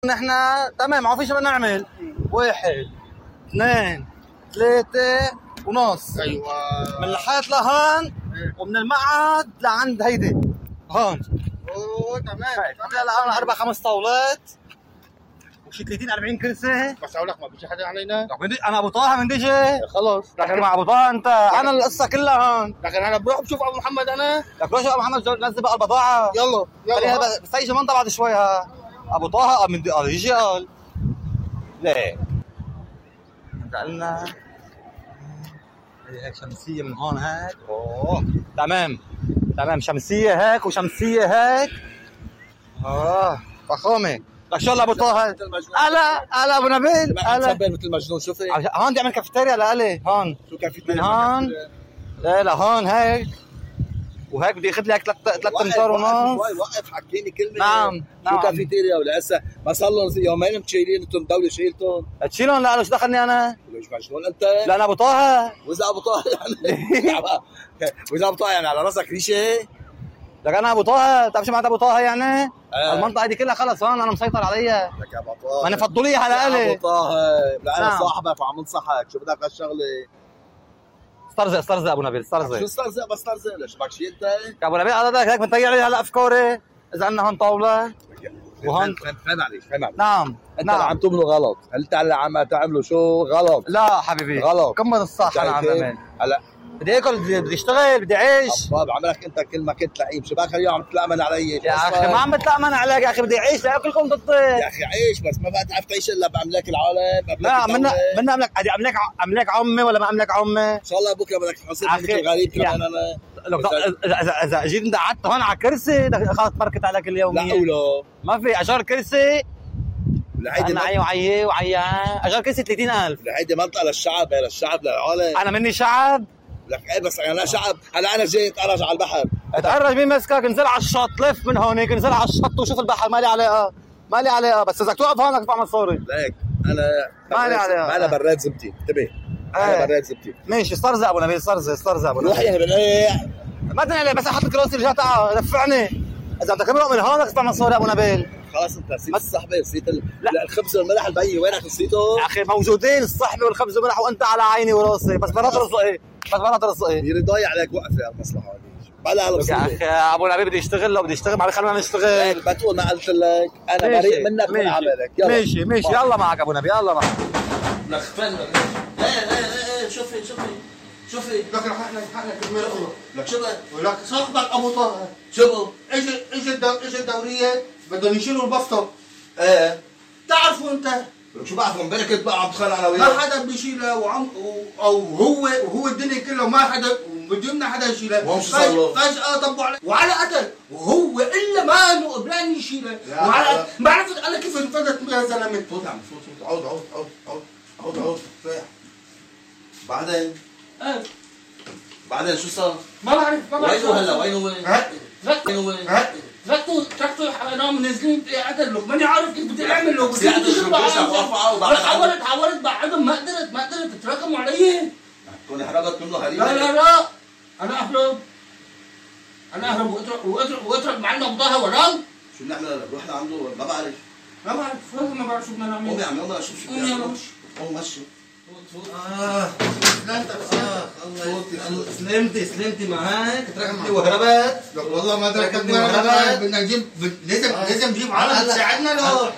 نحن تمام ما في شيء بدنا نعمل. 1 2 3 ونص. ايوه من الحيط لهون ومن المقعد لعند هيدي هون. اوه تمام. هلا 4 5 طاولات وشي 30 40 كرسي. بس اقول لك ما بيجي حدا علينا. انا ابو طه من ديجي. خلص لكن مع ابو طه انت انا القصه كلها هون. لكن انا بروح بشوف ابو محمد انا. لك روح ابو محمد نزل بقى البضاعه. يلا بس هي منطقه بعد شوي. ها ابو طه من يجي قال ليه قالنا هيك شمسيه من هون هيك. اوه تمام شمسيه هيك وشمسيه هيك. فخامه. لك شو ابو طه. هلا ابو نبيل. هلا مثل مجنون. شوفي هون بدي اعمل كافيتيريا لالي هون. شو كافيتيريا؟ من هون لا هون هيك وهيك بدي اخذ لي هيك 3 امتار ونص. وقف حكيني كلمه. نعم شو كافيتيريا ولا هسه ما صار لهم يومين انتم شايلين انتم الدوله شايلتهم. تشيلهم لا شو دخلني انا؟ ليش مجنون انت؟ لا انا ابو طه. واذا ابو طه يعني واذا ابو طه يعني على راسك ريشه. لك انا ابو طه. بتعرف شو معناتها ابو طه يعني؟ المنطقه دي كلها خلص هون انا مسيطر عليها. لك يا ابو طه. ما انا فضوا لي على الي. ابو طه لا انا صاحبك وعم انصحك. شو بدك هالشغله؟ استرزق ابو نبيل استرزق. شو استرزق؟ بس استرزق ليش بدك شيء انت؟ يا ابو نبيل هذا هيك بنطيع لي هلا افكاري. اذا عندنا هون طاوله وهون فهم عليك. نعم انت عم تعملوا غلط. انت اللي عم تعملوا شو غلط. لا حبيبي غلط. كمل الصح. انا عم بعمل هلا بدي اكل بدي اشتغل بدي اعيش. بعملك انت كل ما كنت لعيب. شو باك اليوم عم تتلامن علي يا اخي ما عم بتلامن عليك يا اخي. بدي اعيش لاكلكم ضدي يا اخي. عيش بس ما بقى تعرف تعيش الا باملاك العالم. لا منا املاك عمي ولا ما املاك عمي. ان شاء الله بكره بدك تحاسب مثل غريب كمان انا. اذا جيت انت قعدت هون على كرسي خلص بركت عليك اليوميه. لا ولا ما في اجار كرسي. هيدي وعي اجار كرسي 30,000. هيدي منطقه للشعب. هي للشعب للعالم. انا مني شعب. لك ايه بس انا شعب. هلا انا جاي اتعرج على البحر. اتعرج مين مسكك؟ انزل على الشط. لف من هونيك انزل على الشط وشوف البحر. مالي علاقه بس اذا توقف هون بدك تدفع مصاري. ليك انا مالي عليها. انا براد زبتي. انتبه انا براد زبتي. ماشي استرزق ابو نبيل. استرزق ابو نبيل. روح يا بنيه. ما تنقل عليه بس احط لك راسي رجعت دفعني. اذا بدك امرق من هون بدك تدفع مصاري ابو نبيل. خلاص انت نسيت الصحبه. نسيت الخبز والملح البي. وينك نسيته؟ يا اخي موجودين الصحبه والخبز والملح وانت على عيني وراسي. بس مرات رزقي يريد ضايع عليك وقفه المصلحه هذه. بلا يا اخي ابو نبيل بدي اشتغل. لو بدي اشتغل ما خلونا نشتغل. بتقول ما قلت لك انا بريء منك من عملك. يلا ماشي يلا معك ابو نبيل يلا معك. لك فن ايه شوفي لك حقنا كرمال الله. لك شو لك صاحبك ابو طه. شو اجى الدوريه بدهم يشيلوا البسطه. ايه تعرفوا انت شو بعرفوا. امبارح كنت بقى عم تخانق انا وياه. ما حدا بيشيلها او هو الدنيا كلها ما حدا بدنا حدا يشيلها. فجأة طبوا عليه وعلى قتل وهو الا ما انه قبلان يشيلها. وعلى ما عرفت انا كيف انفذت يا زلمه. فوت عم فوت عود بعدين شو صار؟ ما بعرف وينه هلا وينه تركته نام نازلين قتل له. ماني عارف كيف بدي اعمل له. بس حاولت بعدهم ما قدرت تراكموا علي. تكوني حرقت منه هريبه. لا انا اهرب واترك معنا بضاها وراه. شو بنعمل هلا؟ روح لعنده ما بعرف ما بعرف شو بدنا نعمل. قومي عم يلا شوف شو بدنا نعمل. قوم مشي. سلمتي معك تركتني وهربت. والله ما تركتني وهربت. بدنا نجيب لازم نجيب عالم تساعدنا له.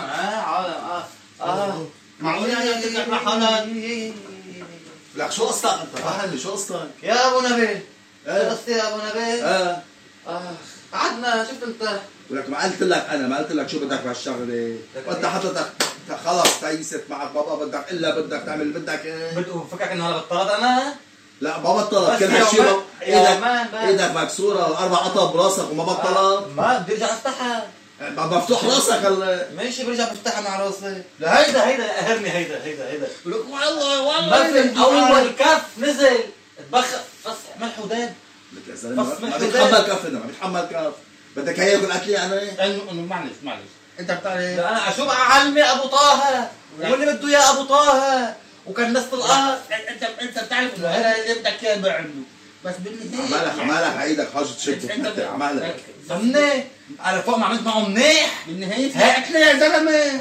عالم معقول يعني بدك حالك. لك شو قصتك انت؟ راح شو قصتك؟ يا ابو نبيل. شو قصتي يا ابو نبيل؟ قعدنا شفت انت. ولك ما قلت لك شو بدك بهالشغله. وانت حضرتك خلص تيست معك بابا بدك تعمل بدك ايه. فكرك انه انا بطلت انا؟ لا ما بطلت. كل هالشيء ايدك مكسوره و4 قطع براسك وما بطلت. ما بدي ارجع افتحها. مفتوح راسك ماشي برجع بفتحها مع راسي. لا هيدا قهرني. هيدا لك والله ما اول كف نزل اتبخر فص ملح وداب. لك يا زلمه ما بيتحمل كف. ما بيتحمل كف. بدك اياه ياكل اكل يعني؟ انه معلش انت بتعرف. لا انا اشوف اعلمي ابو طه واللي بده اياه ابو طه وكان نص القهر. انت بتعرف انه هذا اللي بدك اياه بعمله. بس بالنهايه عمالك ايدك حاجه تشد عمالك منيح. على فوق ما عملت معه منيح. بالنهاية هات لي يا زلمة.